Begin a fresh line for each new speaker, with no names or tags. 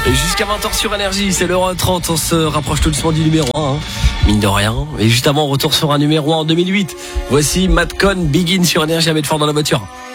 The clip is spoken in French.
Et jusqu'à 20h sur Énergie, c'est l'heure 30, on se rapproche tout doucement du numéro 1, hein, mine de rien. Et juste avant, retour sur un numéro 1 en 2008. Voici Madcon, Begin sur Énergie à mettre fort dans la voiture.